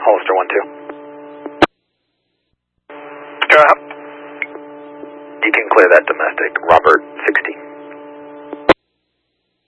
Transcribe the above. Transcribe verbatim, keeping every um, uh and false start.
Hollister one two. Go ahead. You can clear that domestic, Robert sixty.